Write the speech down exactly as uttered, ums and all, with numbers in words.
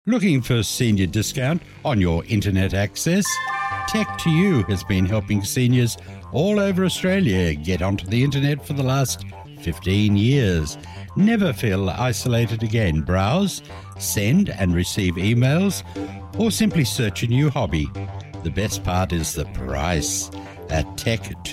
Looking for senior discount on your internet access? Tech to You has been helping seniors all over Australia get onto the internet for the last fifteen years. Never feel isolated again. Browse, send and receive emails, or simply search a new hobby. The best part is the price. At Tech